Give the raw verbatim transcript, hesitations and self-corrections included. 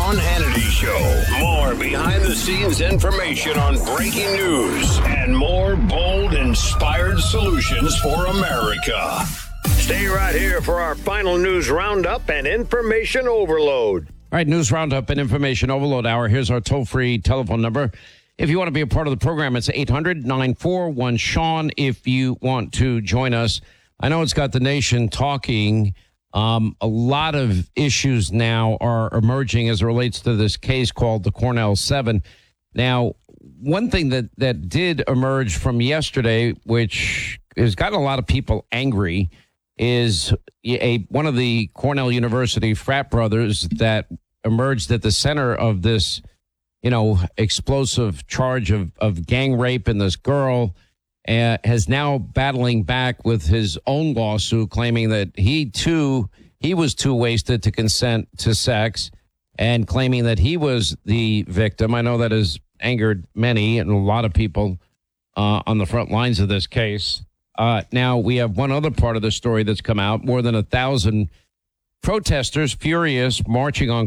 Sean Hannity Show. More behind-the-scenes information on breaking news and more bold, inspired solutions for America. Stay right here for our final news roundup and information overload. All right, news roundup and information overload hour. Here's our toll-free telephone number. If you want to be a part of the program, it's eight hundred, nine four one, Sean if you want to join us. I know it's got the nation talking. Um, a lot of issues now are emerging as it relates to this case called the Cornell Seven. Now, one thing that, that did emerge from yesterday, which has gotten a lot of people angry, is a one of the Cornell University frat brothers that emerged at the center of this, you know, explosive charge of, of gang rape in this girl. Uh, has now battling back with his own lawsuit, claiming that he, too, he was too wasted to consent to sex and claiming that he was the victim. I know that has angered many and a lot of people uh, on the front lines of this case. Uh, now, we have one other part of the story that's come out. More than a thousand protesters furious marching on